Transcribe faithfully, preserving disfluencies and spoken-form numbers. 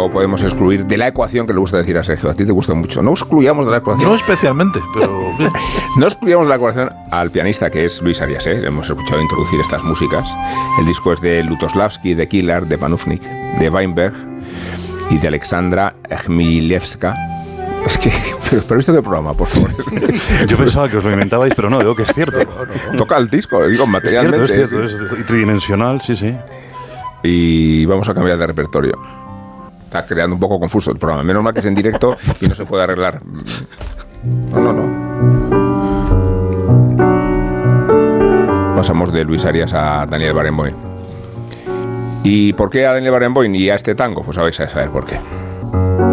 tampoco podemos excluir de la ecuación, que le gusta decir a Sergio, a ti te gusta mucho, no excluyamos de la ecuación. No especialmente, pero... No excluyamos de la ecuación al pianista que es Luis Arias, ¿eh? Hemos escuchado introducir estas músicas. El disco es de Lutosławski, de Killer, de Panufnik, de Weinberg y de Alexandra Chmielewska. Es que, pero, pero ¿visto qué programa, por favor? Yo pensaba que os lo inventabais, pero no, veo que es cierto. No, no. Toca el disco, digo, materialmente. Es cierto, es cierto, es tridimensional, sí, sí. Y vamos a cambiar de repertorio. Está creando un poco confuso el programa. Menos mal que es en directo y no se puede arreglar. No, no, no. Pasamos de Luis Arias a Daniel Barenboim. ¿Y por qué a Daniel Barenboim y a este tango? Pues vais a saber por qué.